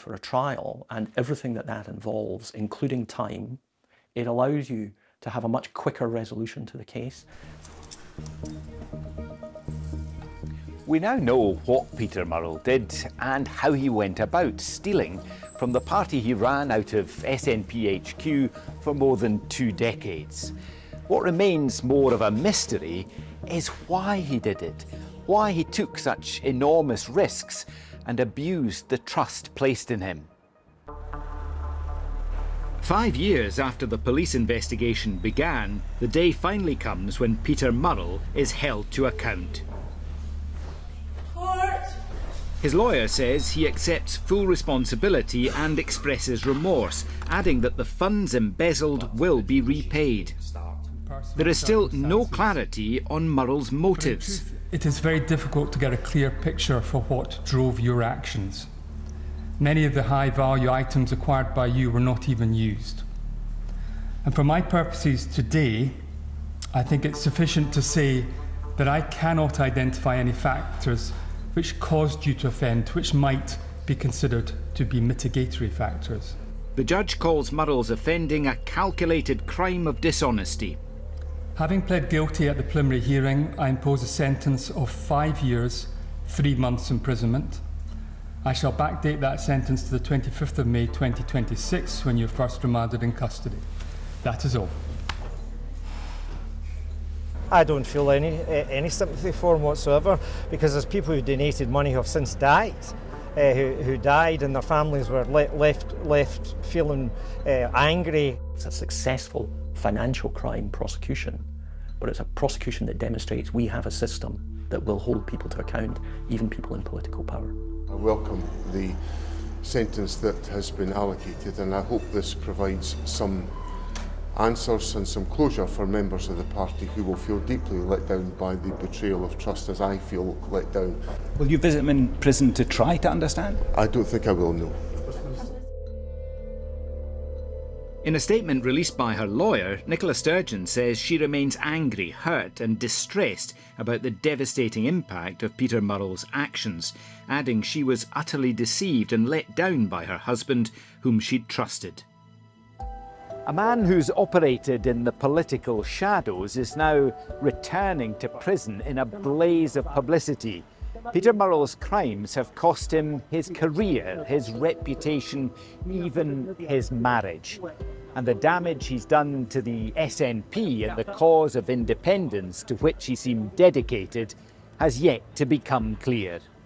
for a trial and everything that that involves, including time, it allows you to have a much quicker resolution to the case. We now know what Peter Murrell did and how he went about stealing from the party he ran out of SNP HQ for more than 2 decades. What remains more of a mystery is why he did it, why he took such enormous risks and abused the trust placed in him. 5 years after the police investigation began, the day finally comes when Peter Murrell is held to account. His lawyer says he accepts full responsibility and expresses remorse, adding that the funds embezzled will be repaid. There is still no clarity on Murrell's motives. It is very difficult to get a clear picture for what drove your actions. Many of the high-value items acquired by you were not even used. And for my purposes today, I think it's sufficient to say that I cannot identify any factors which caused you to offend, which might be considered to be mitigatory factors. The judge calls Murrell's offending a calculated crime of dishonesty. Having pled guilty at the preliminary hearing, I impose a sentence of 5 years, 3 months imprisonment. I shall backdate that sentence to the 25th of May 2026, when you're first remanded in custody. That is all. I don't feel any sympathy for him whatsoever, because there's people who donated money who have since died, who died, and their families were left feeling angry. It's a successful financial crime prosecution, but it's a prosecution that demonstrates we have a system that will hold people to account, even people in political power. I welcome the sentence that has been allocated, and I hope this provides some answers and some closure for members of the party who will feel deeply let down by the betrayal of trust, as I feel let down. Will you visit him in prison to try to understand? I don't think I will, no. In a statement released by her lawyer, Nicola Sturgeon says she remains angry, hurt and distressed about the devastating impact of Peter Murrell's actions, adding she was utterly deceived and let down by her husband, whom she'd trusted. A man who's operated in the political shadows is now returning to prison in a blaze of publicity. Peter Murrell's crimes have cost him his career, his reputation, even his marriage. And the damage he's done to the SNP and the cause of independence to which he seemed dedicated has yet to become clear.